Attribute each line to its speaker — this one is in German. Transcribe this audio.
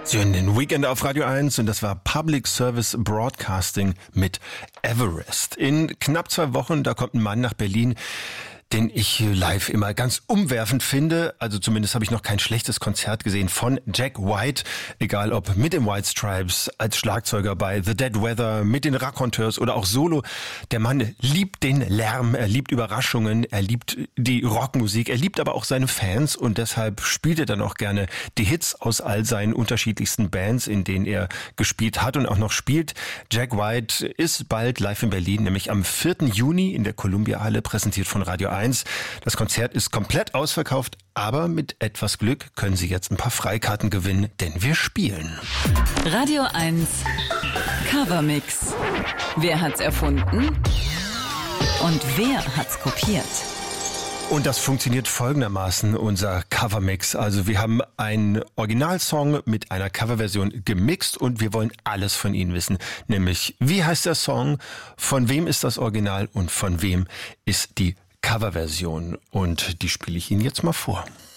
Speaker 1: Sie hören den Weekend auf Radio 1 und das war Public Service Broadcasting mit Everest. In knapp 2 Wochen, da kommt ein Mann nach Berlin, den ich live immer ganz umwerfend finde. Also zumindest habe ich noch kein schlechtes Konzert gesehen von Jack White. Egal ob mit den White Stripes, als Schlagzeuger bei The Dead Weather, mit den Raconteurs oder auch solo. Der Mann liebt den Lärm, er liebt Überraschungen, er liebt die Rockmusik, er liebt aber auch seine Fans und deshalb spielt er dann auch gerne die Hits aus all seinen unterschiedlichsten Bands, in denen er gespielt hat und auch noch spielt. Jack White ist bald live in Berlin, nämlich am 4. Juni in der Columbia-Halle, präsentiert von Radio 1. Das Konzert ist komplett ausverkauft, aber mit etwas Glück können Sie jetzt ein paar Freikarten gewinnen, denn wir spielen.
Speaker 2: Radio 1 Covermix. Wer hat's erfunden? Und wer hat's kopiert?
Speaker 1: Und das funktioniert folgendermaßen, unser Covermix. Also wir haben einen Originalsong mit einer Coverversion gemixt und wir wollen alles von Ihnen wissen. Nämlich, wie heißt der Song, von wem ist das Original und von wem ist die Coverversion. Und die spiele ich Ihnen jetzt mal vor.